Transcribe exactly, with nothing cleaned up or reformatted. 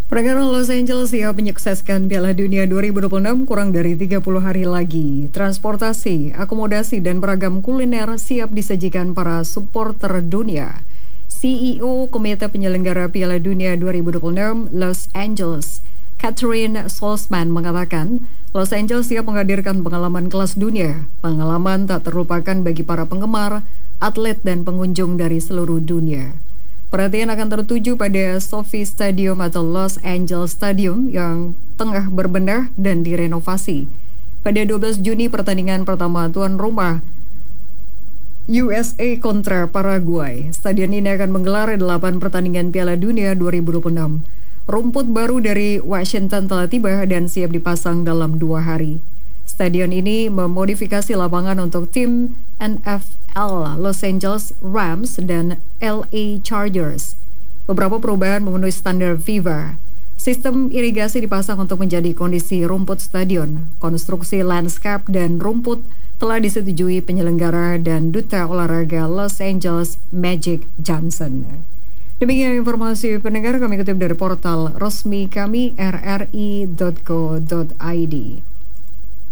Perairan Los Angeles siap menyukseskan Piala Dunia dua ribu dua puluh enam kurang dari tiga puluh hari lagi. Transportasi, akomodasi, dan beragam kuliner siap disajikan para supporter dunia. C E O Komite Penyelenggara Piala Dunia dua ribu dua puluh enam Los Angeles, Catherine Solzman mengatakan, Los Angeles siap menghadirkan pengalaman kelas dunia, pengalaman tak terlupakan bagi para penggemar, atlet, dan pengunjung dari seluruh dunia. Perhatian akan tertuju pada SoFi Stadium atau Los Angeles Stadium yang tengah berbenah dan direnovasi. Pada dua belas Juni pertandingan pertama tuan rumah U S A kontra Paraguay. Stadion ini akan menggelar delapan pertandingan Piala Dunia dua ribu dua puluh enam. Rumput baru dari Washington telah tiba dan siap dipasang dalam dua hari. Stadion ini memodifikasi lapangan untuk tim N F L Los Angeles Rams dan L A Chargers. Beberapa perubahan memenuhi standar FIFA. Sistem irigasi dipasang untuk menjadi kondisi rumput stadion. Konstruksi landscape dan rumput telah disetujui penyelenggara dan Duta Olahraga Los Angeles Magic Johnson. Demikian informasi pendengar, kami kutip dari portal resmi kami r r i dot co dot i d.